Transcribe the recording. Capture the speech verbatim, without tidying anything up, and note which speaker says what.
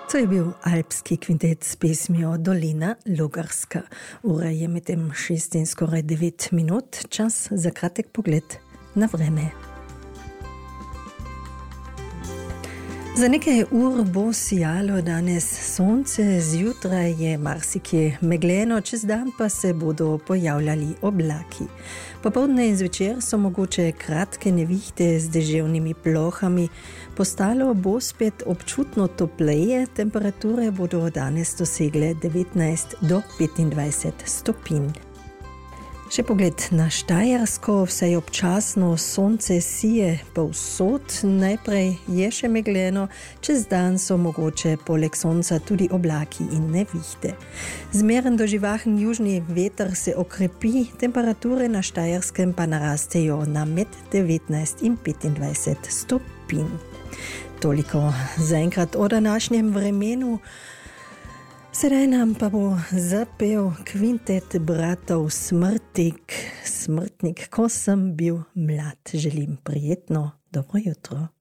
Speaker 1: To je bil alpski kvintet s pesmijo Dolina Logarska. Ura je medtem šest in skoraj devet minut, čas za kratek pogled na vreme. Za nekaj ur bo sijalo danes sonce, zjutraj je marsikje megleno, čez dan pa se bodo pojavljali oblaki. Popoldne in zvečer so mogoče kratke nevihte z deževnimi plohami, postalo bo spet občutno topleje, temperature bodo danes dosegle devetnajst do petindvajset stopinj. Še pogled na Štajersko, vsaj občasno sonce sije povsod, najprej je še megleno, čez dan so mogoče poleg sonca tudi oblaki in nevihte. Zmeren do živahen južni veter se okrepi, temperature na Štajerskem pa narastejo na med devetnajst in petindvajset stopinj. Toliko zaenkrat o današnjem vremenu. Sedaj nam pa bo zapel kvintet bratov Smrtik, Smrtnik, ko sem bil mlad. Želim prijetno dobro jutro.